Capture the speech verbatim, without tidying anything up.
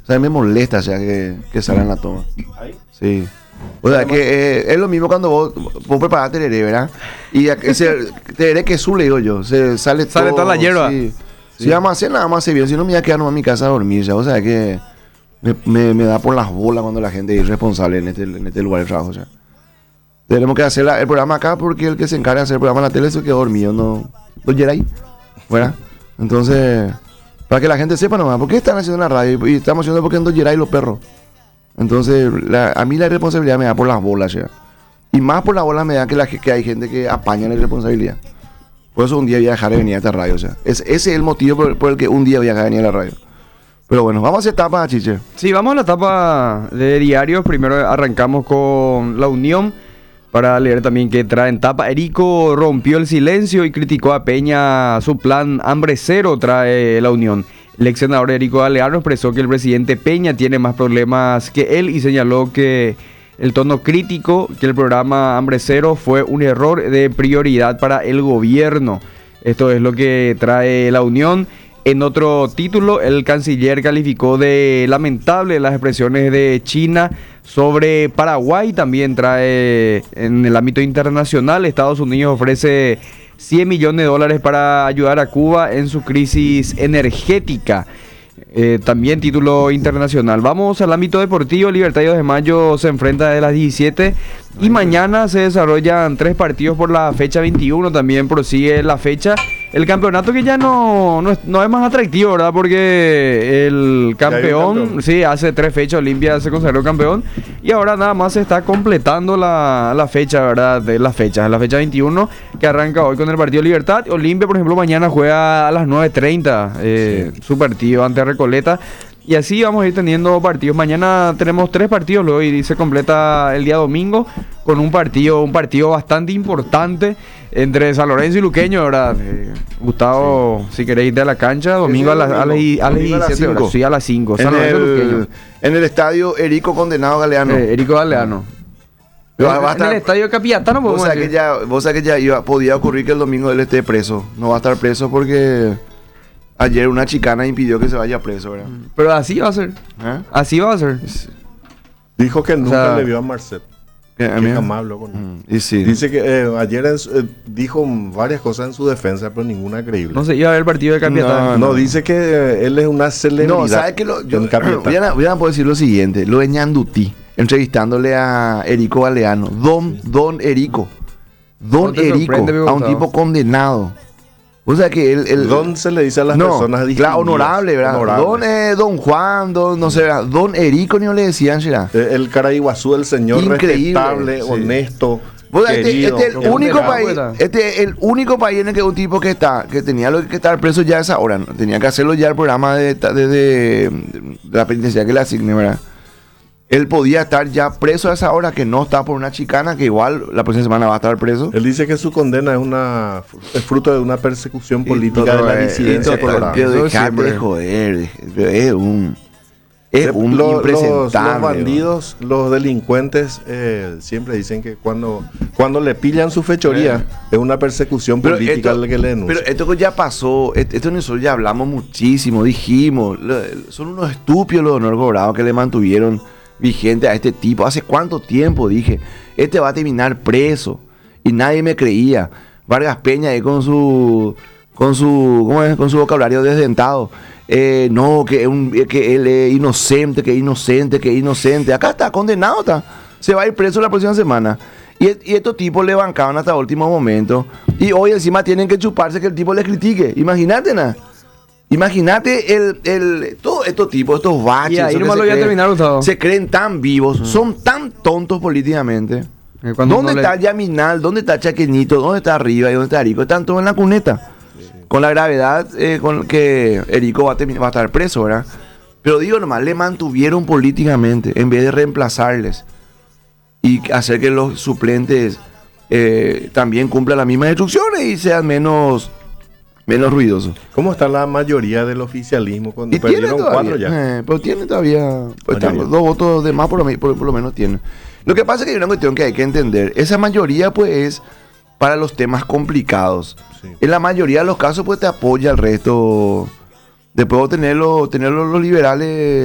O sea, me molesta ya que, que salga en la toma. Sí. O sea, que eh, es lo mismo cuando vos, vos preparás tereré, ¿verdad? Y ese tereré que su le digo yo, se sale, sale todo, toda la hierba. Sí. Sí. Si vamos a hacer nada más hace bien, si no me voy a quedar nomás en mi casa a dormir ya. O sea que me, me, me da por las bolas cuando la gente es irresponsable en este, en este lugar de trabajo. Ya. Tenemos que hacer la, el programa acá porque el que se encarga de hacer el programa en la tele se quedó dormido, no, no llega ahí, ¿verdad? Entonces, para que la gente sepa nomás, ¿por qué están haciendo la radio? Y estamos haciendo porque no llega ahí los perros. Entonces, la, a mí la responsabilidad me da por las bolas ya. Y más por las bolas me da que, la, que hay gente que apaña la responsabilidad. Por eso un día voy a dejar de venir a esta radio. O sea, es, ese es el motivo por, por el que un día voy a dejar de venir a la radio. Pero bueno, vamos a hacer etapa, Chiche. Sí, vamos a la etapa de diarios. Primero arrancamos con La Unión. Para leer también que trae en tapa. Erico rompió el silencio y criticó a Peña su plan hambre cero, trae La Unión. El ex senador Erico Galeano expresó que el presidente Peña tiene más problemas que él y señaló que el tono crítico, que el programa Hambre Cero fue un error de prioridad para el gobierno. Esto es lo que trae La Unión. En otro título, el canciller calificó de lamentable las expresiones de China sobre Paraguay. También trae en el ámbito internacional, Estados Unidos ofrece cien millones de dólares para ayudar a Cuba en su crisis energética. Eh, también título internacional. Vamos al ámbito deportivo. Libertarios de Mayo se enfrenta desde las diecisiete y mañana se desarrollan tres partidos por la fecha veintiuno. También prosigue la fecha. El campeonato que ya no, no, es, no es más atractivo, ¿verdad? Porque el campeón, campeón, sí, hace tres fechas Olimpia se consagró campeón y ahora nada más se está completando la, la fecha, ¿verdad? De las fechas, la fecha veintiuno que arranca hoy con el partido Libertad. Olimpia, por ejemplo, mañana juega a las nueve treinta eh, sí. su partido ante Recoleta. Y así vamos a ir teniendo partidos. Mañana tenemos tres partidos luego y se completa el día domingo con un partido, un partido bastante importante entre San Lorenzo y Luqueño, ¿verdad? Eh, Gustavo, sí. Si queréis irte a la cancha, domingo sí, a, la, a, las, a las diecisiete horas. Sí, a las cinco. En, el, en el estadio Erico Condenado Galeano. Eh, Erico Galeano. Pero va a estar, en el estadio Capitano, vos sabés que ya, vos sabés que ya iba, podía ocurrir que el domingo él esté preso. No va a estar preso porque ayer una chicana impidió que se vaya preso, ¿verdad? Pero así va a ser. ¿Eh? Así va a ser. Dijo que nunca o sea, le vio a Marcet. Que jamás habló con él. Mm, y sí. Dice que eh, ayer en, eh, dijo varias cosas en su defensa, pero ninguna creíble. No sé, iba a ver el partido de Capiatá. No, no, no, dice que eh, él es una celebridad. No, ¿sabes qué? Lo, yo, voy, a, voy a poder decir lo siguiente. Lo de Ñandutí, entrevistándole a Erico Galeano. Don, don Erico. Don no Erico, a un tipo condenado. O sea que el, el don se le dice a las no, personas distinguidas. Claro, honorable, ¿verdad? Honorable. Don, eh, don Juan, don, no sé, ¿verdad? Don Erico ni le decían, ¿verdad? El, el Caraiguazú, el señor increíble, respetable, sí. honesto. Bueno, este, este es el único país, este es el único país en el que un tipo que está, que tenía lo que estar preso ya a esa hora, ¿no? Tenía que hacerlo ya el programa de, de, de, de la penitenciaria que le asigne, ¿verdad? Él podía estar ya preso a esa hora, que no está por una chicana, que igual la próxima semana va a estar preso. Él dice que su condena es una es fruto de una persecución política de la disidencia colorada. Pero dejate de joder, es un es un lo, impresentable. Los, los bandidos, los delincuentes eh, siempre dicen que cuando cuando le pillan su fechoría eh. es una persecución pero política esto, la que le denuncia. Pero esto ya pasó, esto nosotros ya hablamos muchísimo, dijimos, son unos estúpidos los honor cobrados que le mantuvieron vigente a este tipo. ¿Hace cuánto tiempo dije? Este va a terminar preso. Y nadie me creía. Vargas Peña ahí con su con su ¿cómo es? Con su vocabulario desdentado. Eh, no, que, un, que él es inocente, que es inocente, que es inocente. Acá está, condenado está. Se va a ir preso la próxima semana. Y, y estos tipos le bancaban hasta el último momento. Y hoy encima tienen que chuparse que el tipo les critique. Imagínate nada. Imagínate el, el, todos estos tipos, estos baches, ahí no se, lo creen, terminar, se creen tan vivos, uh-huh. son tan tontos políticamente. Eh, ¿Dónde está le... Yaminal? ¿Dónde está Chaqueñito? ¿Dónde está Arriba? ¿Y dónde está Erico? Están todos en la cuneta. Sí. Con la gravedad eh, con que Erico va a, terminar, va a estar preso, ¿verdad? Pero digo nomás, le mantuvieron políticamente en vez de reemplazarles y hacer que los suplentes eh, también cumplan las mismas instrucciones y sean menos... menos ruidoso. ¿Cómo está la mayoría del oficialismo cuando perdieron cuatro ya? Eh, pero tiene todavía, pues están, dos votos de más por lo, por, por lo menos tiene. Lo que pasa es que hay una cuestión que hay que entender. Esa mayoría pues es para los temas complicados. Sí. En la mayoría de los casos pues te apoya el resto. Después de tener los, tener los liberales